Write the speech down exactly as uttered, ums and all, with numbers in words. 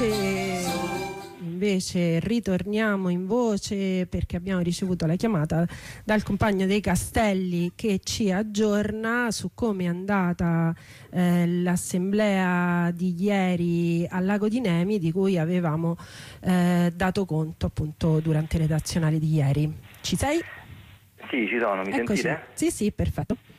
invece Invece ritorniamo in voce perché abbiamo ricevuto la chiamata dal compagno dei Castelli che ci aggiorna su come è andata eh, l'assemblea di ieri al Lago di Nemi, di cui avevamo eh, dato conto appunto durante le redazionali di ieri. Ci sei? Sì, ci sono, mi Eccoci. sentite? Sì, sì, perfetto.